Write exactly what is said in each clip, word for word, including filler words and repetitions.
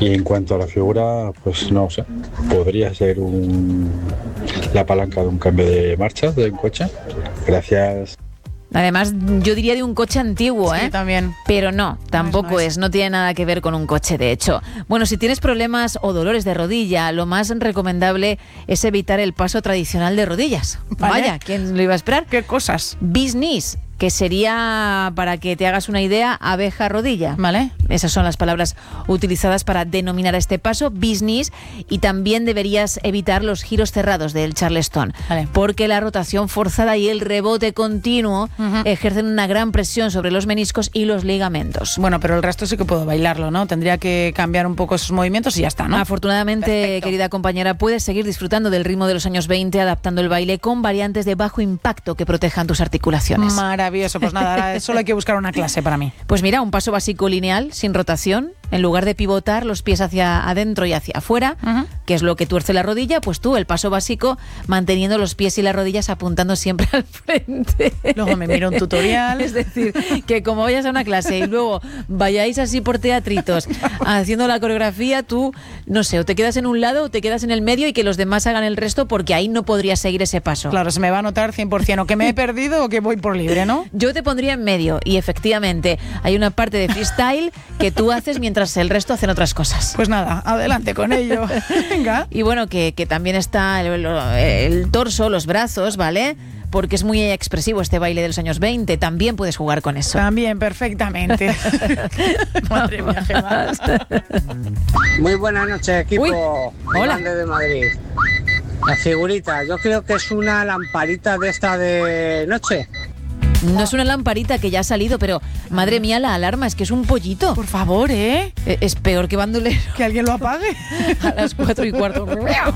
Y en cuanto a la figura, pues no sé, podría ser un, la palanca de un cambio de marcha de un coche. Gracias. Además, yo diría de un coche antiguo, ¿eh? Sí, también. Pero no, tampoco no es, no es. es. No tiene nada que ver con un coche, de hecho. Bueno, si tienes problemas o dolores de rodilla, lo más recomendable es evitar el paso tradicional de rodillas. Vale. Vaya, ¿quién lo iba a esperar? ¿Qué cosas? Business, que sería, para que te hagas una idea, abeja rodilla. Vale. Esas son las palabras utilizadas para denominar a este paso, business, y también deberías evitar los giros cerrados del Charleston, Vale. porque la rotación forzada y el rebote continuo Uh-huh. ejercen una gran presión sobre los meniscos y los ligamentos. Bueno, pero el resto sí que puedo bailarlo, ¿no? Tendría que cambiar un poco esos movimientos y ya está, ¿no? Afortunadamente, Perfecto. querida compañera, puedes seguir disfrutando del ritmo de los años veinte, adaptando el baile con variantes de bajo impacto que protejan tus articulaciones. Maravilloso, pues nada, ahora solo hay que buscar una clase para mí. Pues mira, un paso básico lineal, sin rotación. En lugar de pivotar los pies hacia adentro y hacia afuera, Uh-huh. que es lo que tuerce la rodilla, pues tú, el paso básico, manteniendo los pies y las rodillas apuntando siempre al frente. Luego me miro un tutorial. Es decir, que como vayas a una clase y luego vayáis así por teatritos haciendo la coreografía, tú, no sé, o te quedas en un lado o te quedas en el medio y que los demás hagan el resto, porque ahí no podrías seguir ese paso. Claro, se me va a notar cien por ciento o que me he perdido o que voy por libre, ¿no? Yo te pondría en medio y efectivamente hay una parte de freestyle que tú haces mientras el resto hacen otras cosas. Pues nada, adelante con ello. Venga. Y bueno, que, que también está el, el torso, los brazos, ¿vale? Porque es muy expresivo este baile de los años veinte. También puedes jugar con eso. También, perfectamente. Madre mía, Gemma. Muy buenas noches, equipo. Uy, hola. Grande de Madrid. La figurita, yo creo que es una lamparita de esta de noche. No es una lamparita que ya ha salido, pero madre mía, la alarma, es que es un pollito. Por favor, ¿eh? Eh, Es peor que bandolero. Que alguien lo apague. A las cuatro y cuarto.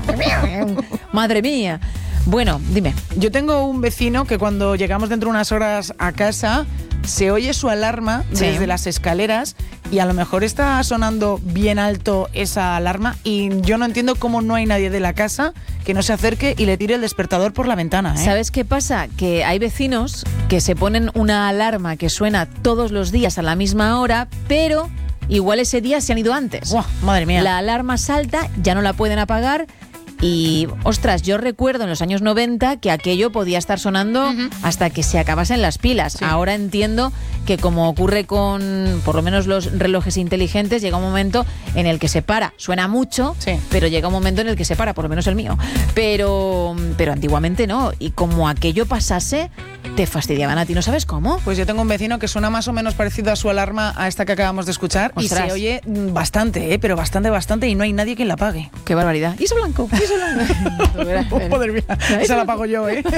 Madre mía. Bueno, dime. Yo tengo un vecino que cuando llegamos dentro de unas horas a casa se oye su alarma Sí. desde las escaleras y a lo mejor está sonando bien alto esa alarma y yo no entiendo cómo no hay nadie de la casa que no se acerque y le tire el despertador por la ventana, ¿eh? ¿Sabes qué pasa? Que hay vecinos que se ponen una alarma que suena todos los días a la misma hora, pero igual ese día se han ido antes. Buah, madre mía. La alarma salta, ya no la pueden apagar. Y, ostras, yo recuerdo en los años noventa que aquello podía estar sonando Uh-huh. hasta que se acabasen las pilas. Sí. Ahora entiendo que, como ocurre con por lo menos los relojes inteligentes, llega un momento en el que se para. Suena mucho, Sí. pero llega un momento en el que se para, por lo menos el mío. Pero, pero antiguamente no. Y como aquello pasase, te fastidiaban a ti, ¿no sabes cómo? Pues yo tengo un vecino que suena más o menos parecido a su alarma a esta que acabamos de escuchar y Ostras. se oye mm, bastante, ¿eh? Pero bastante, bastante y no hay nadie quien la apague. Qué barbaridad. ¿Y eso blanco? ¿Y eso blanco? Tú verás, verás. Madre mía, esa la apago yo, ¿eh?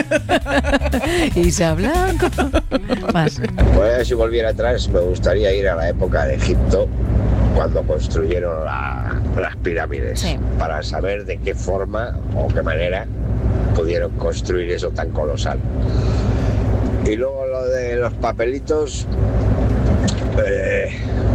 Isa Blanco. Más. Pues si volviera atrás me gustaría ir a la época de Egipto cuando construyeron la- las pirámides Sí. para saber de qué forma o qué manera pudieron construir eso tan colosal. Y luego lo de los papelitos, eh,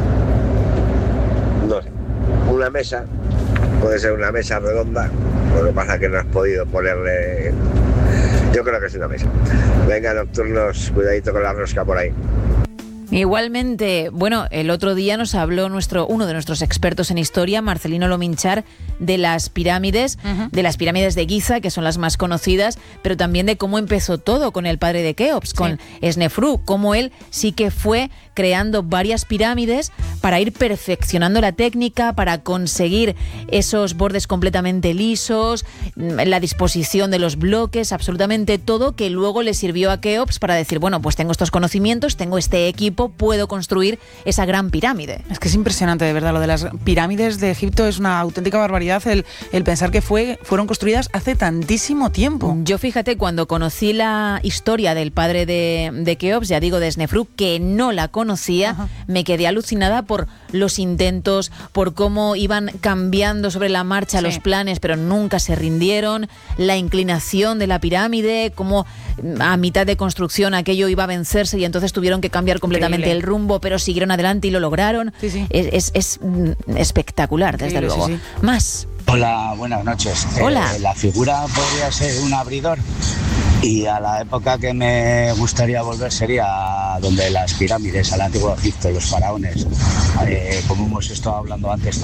no sé, una mesa, puede ser una mesa redonda, lo que pasa es que no has podido ponerle. Yo creo que es una mesa. Venga, nocturnos, cuidadito con la rosca por ahí. Igualmente, bueno, el otro día nos habló nuestro uno de nuestros expertos en historia, Marcelino Lominchar, de las pirámides, Ujú. de las pirámides de Giza, que son las más conocidas, pero también de cómo empezó todo con el padre de Keops, con Snefru, cómo él sí que fue creando varias pirámides para ir perfeccionando la técnica, para conseguir esos bordes completamente lisos, la disposición de los bloques, absolutamente todo, que luego le sirvió a Keops para decir, bueno, pues tengo estos conocimientos, tengo este equipo, puedo construir esa gran pirámide. Es que es impresionante, de verdad, lo de las pirámides de Egipto es una auténtica barbaridad el, el pensar que fue, fueron construidas hace tantísimo tiempo. Yo, fíjate, cuando conocí la historia del padre de, de Keops, ya digo, de Snefru, que no la conocía, Ajá. me quedé alucinada por los intentos, por cómo iban cambiando sobre la marcha Sí. los planes, pero nunca se rindieron, la inclinación de la pirámide, cómo a mitad de construcción aquello iba a vencerse y entonces tuvieron que cambiar completamente Increíble. el rumbo, pero siguieron adelante y lo lograron. Sí, sí. Es, es- es, mm, espectacular, desde Increíble, luego. sí, sí. Más. Hola, buenas noches. Hola. Eh, la figura podría ser un abridor y a la época que me gustaría volver sería donde las pirámides, al antiguo Egipto, los faraones, eh, como hemos estado hablando antes.